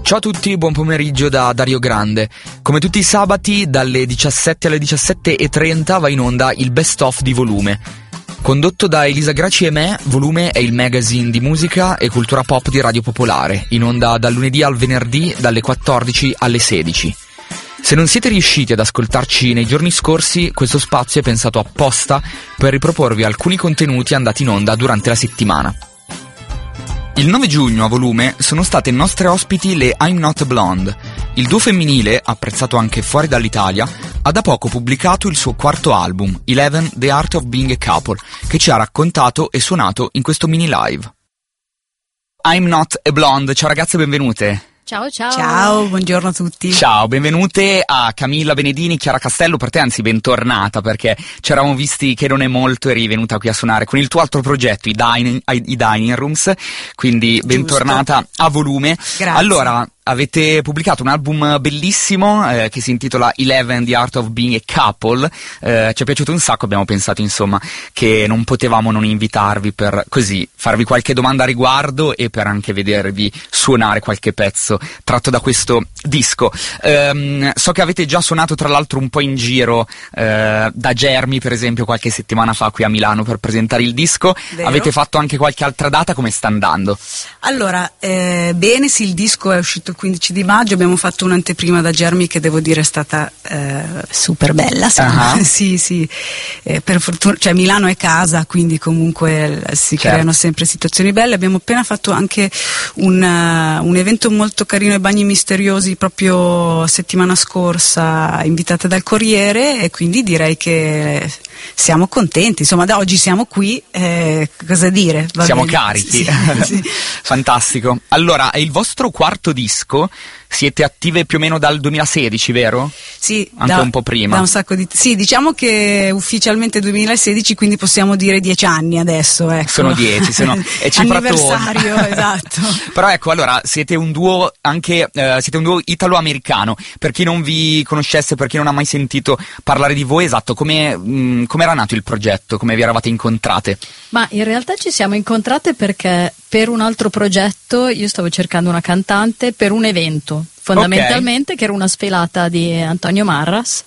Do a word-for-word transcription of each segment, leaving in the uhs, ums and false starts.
Ciao a tutti, buon pomeriggio da Dario Grande. Come tutti i sabati, dalle diciassette alle diciassette e trenta va in onda il Best Of di Volume. Condotto da Elisa Graci e me, Volume è il magazine di musica e cultura pop di Radio Popolare, in onda dal lunedì al venerdì dalle quattordici alle sedici. Se non siete riusciti ad ascoltarci nei giorni scorsi, questo spazio è pensato apposta per riproporvi alcuni contenuti andati in onda durante la settimana. Il nove giugno a Volume sono state nostre ospiti le I'm Not a Blonde. Il duo femminile, apprezzato anche fuori dall'Italia, ha da poco pubblicato il suo quarto album, Eleven The Art of Being a Couple, che ci ha raccontato e suonato in questo mini live. I'm Not a Blonde, ciao ragazze, benvenute. Ciao, ciao. Ciao, buongiorno a tutti. Ciao, benvenute a Camilla Benedini, Chiara Castello, per te anzi bentornata, perché ci eravamo visti che non è molto, eri venuta qui a suonare con il tuo altro progetto, i Dining, i Dining Rooms, quindi Giusto. Bentornata a Volume. Grazie. Allora, avete pubblicato un album bellissimo eh, che si intitola Eleven The Art of Being a Couple, eh, ci è piaciuto un sacco, abbiamo pensato insomma che non potevamo non invitarvi per così farvi qualche domanda a riguardo e per anche vedervi suonare qualche pezzo tratto da questo disco. Um, so che avete già suonato tra l'altro un po' in giro eh, da Germi per esempio qualche settimana fa qui a Milano per presentare il disco. Vero. Avete fatto anche qualche altra data, come sta andando? Allora, eh, bene, sì, il disco è uscito il quindici di maggio, abbiamo fatto un'anteprima da Germi che devo dire è stata eh, super bella, uh-huh. sì, sì, eh, per fortuna, cioè Milano è casa, quindi comunque si certo. creano sempre situazioni belle. Abbiamo appena fatto anche un, uh, un evento molto carino ai Bagni Misteriosi proprio settimana scorsa, invitate dal Corriere, e quindi direi che siamo contenti, insomma da oggi siamo qui, eh, cosa dire? Va siamo bene. carichi, sì, sì. Fantastico. Allora, è il vostro quarto disco, siete attive più o meno dal duemilasedici, vero? Sì, anche da, un po' prima. Da un sacco di sì, diciamo che ufficialmente duemilasedici, quindi possiamo dire dieci anni adesso, ecco. Sono dieci, sono è anniversario, esatto. Però ecco, allora siete un duo anche eh, siete un duo italo-americano. Per chi non vi conoscesse, per chi non ha mai sentito parlare di voi, esatto, come mh, come era nato il progetto, come vi eravate incontrate? Ma in realtà ci siamo incontrate perché per un altro progetto io stavo cercando una cantante per un evento, fondamentalmente, okay. Che era una sfilata di Antonio Marras,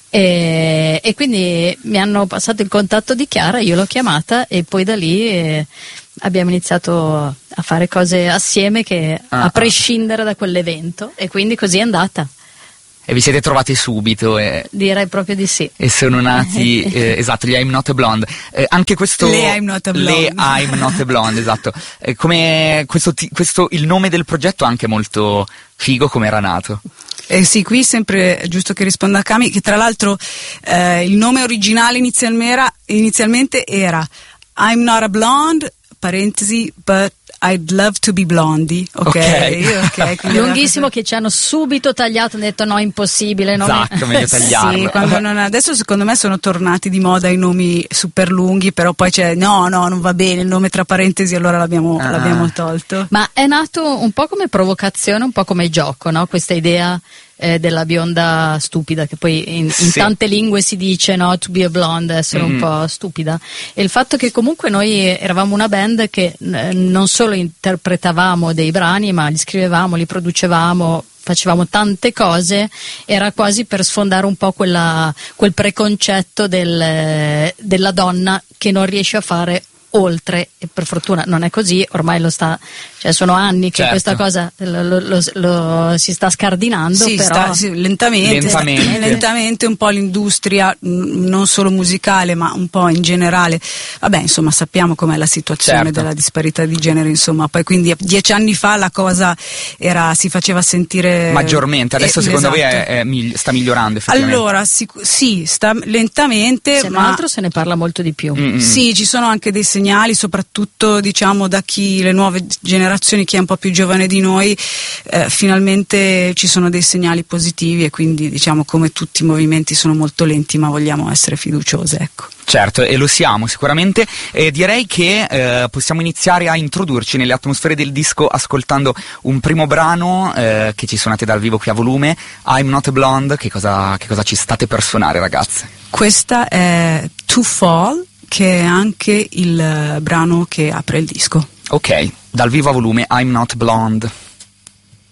e, e quindi mi hanno passato il contatto di Chiara, io l'ho chiamata e poi da lì eh, abbiamo iniziato a fare cose assieme, che ah, a prescindere da quell'evento, e quindi così è andata. E vi siete trovati subito? E, direi proprio di sì. E sono nati, eh, esatto, gli I'm Not a Blonde. Eh, anche questo... Le I'm Not a Blonde. Le I'm Not a Blonde, esatto. Eh, come questo, questo, il nome del progetto è anche molto figo, come era nato? Eh sì, qui sempre è giusto che risponda a Cami, che tra l'altro eh, il nome originale inizialmente era, inizialmente era I'm Not a Blonde, parentesi, but I'd love to be Blondie, ok? okay. okay lunghissimo, che ci hanno subito tagliato, hanno detto no, impossibile. No, esatto, meglio tagliarlo. Sì, quando non, adesso secondo me sono tornati di moda i nomi super lunghi, però poi c'è no, no, non va bene il nome tra parentesi, allora l'abbiamo, ah. l'abbiamo tolto. Ma è nato un po' come provocazione, un po' come gioco, no? Questa idea eh, della bionda stupida, che poi in, in sì. tante lingue si dice, no, to be a blonde, essere mm-hmm. un po' stupida. E il fatto che comunque noi eravamo una band che eh, non solo interpretavamo dei brani, ma li scrivevamo, li producevamo, facevamo tante cose, era quasi per sfondare un po' quella, quel preconcetto del, della donna che non riesce a fare oltre, e per fortuna non è così, ormai lo sta, cioè sono anni che certo. questa cosa lo, lo, lo, lo si sta scardinando, sì, però sta, sì, lentamente, lentamente. Sta, lentamente un po' l'industria, mh, non solo musicale ma un po' in generale, vabbè insomma sappiamo com'è la situazione certo. della disparità di genere, insomma, poi quindi dieci anni fa la cosa era, si faceva sentire maggiormente, adesso eh, secondo esatto. voi è, è, è, sta migliorando effettivamente? Allora sic- sì, sta lentamente, se ma non altro se ne parla molto di più. Mm-hmm. Sì, ci sono anche dei segnali, soprattutto diciamo da chi, le nuove generazioni, chi è un po' più giovane di noi, eh, finalmente ci sono dei segnali positivi, e quindi diciamo come tutti i movimenti sono molto lenti, ma vogliamo essere fiduciose, ecco. Certo, e lo siamo sicuramente, e direi che eh, possiamo iniziare a introdurci nelle atmosfere del disco ascoltando un primo brano eh, che ci suonate dal vivo qui a Volume, I'm Not a Blonde. Che cosa, che cosa ci state per suonare, ragazze? Questa è To Fall, che è anche il brano che apre il disco. Ok, dal vivo a Volume, I'm Not Blonde.